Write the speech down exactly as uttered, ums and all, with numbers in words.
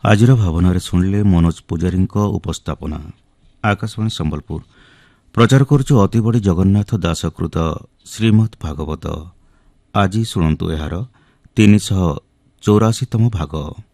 ଆଜିର ଭାବନାରେ ଶୁଣିଲେ ମନୋଜ ପୂଜାରୀଙ୍କ ଉପସ୍ଥାପନା। ଆକାଶବାଣୀ ସମ୍ବଲପୁର ପ୍ରଚାର କରୁଛୁ ଅତିବଡ଼ି ଜଗନ୍ନାଥ ଦାସକୃତ ଶ୍ରୀମଦ୍ ଭାଗବତ। ଆଜି ଶୁଣନ୍ତୁ ଏହାର ତିନିଶହ ଚଉରାଶୀତମ ଭାଗ।